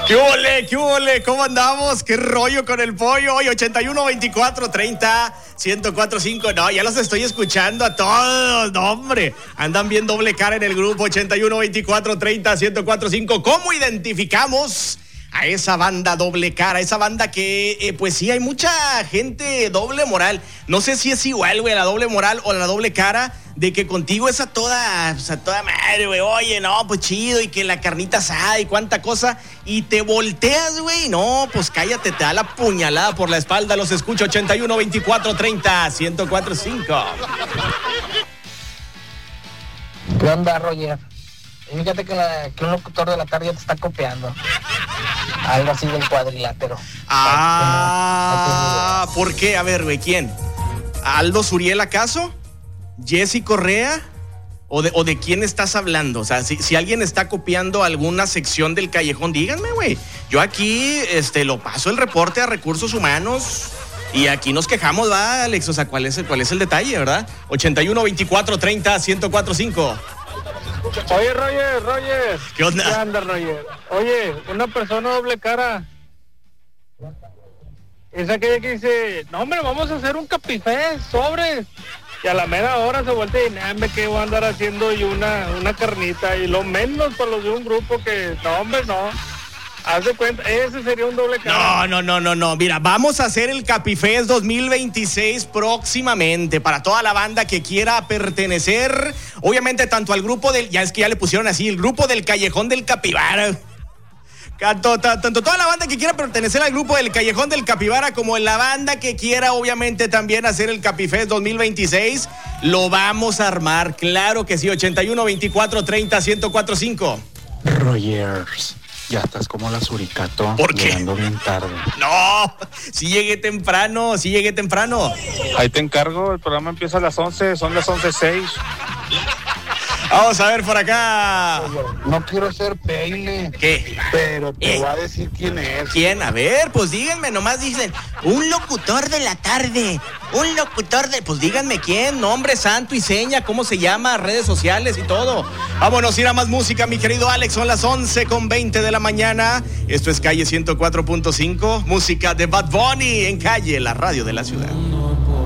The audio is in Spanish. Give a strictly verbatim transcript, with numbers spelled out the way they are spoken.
¿Qué ole, qué ole? ¿Cómo andamos? ¿Qué rollo con el pollo? Hoy ochenta y uno, veinticuatro, treinta, ciento cuatro punto cinco. No, ya los estoy escuchando a todos. No, hombre. Andan bien doble cara en el grupo ochenta y uno, veinticuatro, treinta, ciento cuatro punto cinco. ¿Cómo identificamos a esa banda doble cara? Esa banda que, eh, pues sí, hay mucha gente doble moral. No sé si es igual, güey, la doble moral o la doble cara, de que contigo es a toda, pues a toda madre, güey. Oye, no, pues chido, y que la carnita asada y cuánta cosa. Y te volteas, güey. No, pues cállate, te da la puñalada por la espalda. Los escucho ochenta y uno, veinticuatro, treinta, ciento cuatro punto cinco. ¿Qué onda, Roger? Fíjate que, la, que un locutor de la tarde te está copiando. Algo así del cuadrilátero. Ah, ¿por qué? A ver, güey, ¿quién? ¿Aldo Suriel acaso? ¿Jessy Correa? ¿O de, o de quién estás hablando? O sea, si, si alguien está copiando alguna sección del callejón, díganme, güey. Yo aquí este, lo paso el reporte a Recursos Humanos y aquí nos quejamos, ¿va, Alex? O sea, ¿cuál es el, cuál es el detalle, verdad? ochenta y uno, veinticuatro, treinta, ciento cuatro punto cinco. Oye, Roger, Roger. ¿Qué onda? ¿Qué onda, Roger? Oye, una persona doble cara es aquella que dice, no, hombre, vamos a hacer un capifé, sobres. Y a la mera hora se vuelve y nada, que voy a andar haciendo y una, una carnita. Y lo menos para los de un grupo que, no, hombre, no. Haz de cuenta, ese sería un doble cara. No, no, no, no, no. Mira, vamos a hacer el Capifest dos mil veintiséis próximamente para toda la banda que quiera pertenecer. Obviamente, tanto al grupo del, ya es que ya le pusieron así, el grupo del Callejón del Capibara. Tanto, tanto toda la banda que quiera pertenecer al grupo del Callejón del Capibara como la banda que quiera obviamente también hacer el Capifest dos mil veintiséis, lo vamos a armar, claro que sí. Ochenta y uno, veinticuatro, treinta, ciento cuatro punto cinco. Rogers, ya estás como la suricato. ¿Por qué? Llegando bien tarde. No, sí llegué temprano, sí llegué temprano. Ahí te encargo, el programa empieza a las once, son las once seis. Vamos a ver por acá. No quiero ser peine. ¿Qué? Pero te ¿Eh? voy a decir quién es. ¿Quién? A ver, pues díganme, nomás dicen, un locutor de la tarde, un locutor de... Pues díganme quién, nombre, santo y seña, cómo se llama, redes sociales y todo. Vámonos a ir a más música, mi querido Alex, son las once con veinte de la mañana. Esto es Calle ciento cuatro punto cinco, música de Bad Bunny en Calle, la radio de la ciudad.